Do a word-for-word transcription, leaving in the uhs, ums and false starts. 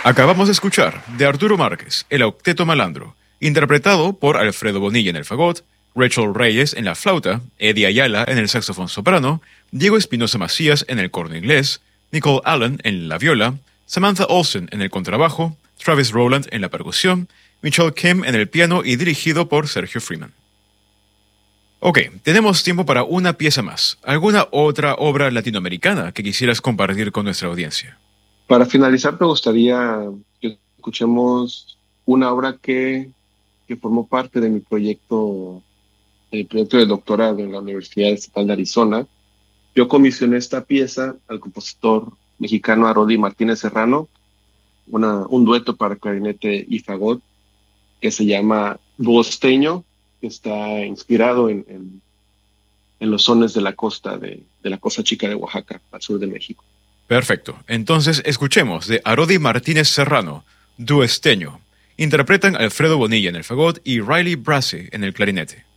Acabamos de escuchar de Arturo Márquez, El Octeto Malandro, interpretado por Alfredo Bonilla en el fagot, Rachel Reyes en la flauta, Eddie Ayala en el saxofón soprano, Diego Espinosa Macías en el corno inglés, Nicole Allen en la viola, Samantha Olsen en el contrabajo, Travis Rowland en la percusión, Michelle Kim en el piano y dirigido por Sergio Freeman. Ok, tenemos tiempo para una pieza más. ¿Alguna otra obra latinoamericana que quisieras compartir con nuestra audiencia? Para finalizar, me gustaría que escuchemos una obra que, que formó parte de mi proyecto, el proyecto de doctorado en la Universidad Estatal de Arizona. Yo comisioné esta pieza al compositor mexicano Arodi Martínez Serrano, una, un dueto para clarinete y fagot que se llama Duosteño, que está inspirado en, en, en los sones de la costa de, de la Costa Chica de Oaxaca, al sur de México. Perfecto. Entonces escuchemos de Arodi Martínez Serrano, Duosteño. Interpretan Alfredo Bonilla en el fagot y Riley Brassey en el clarinete.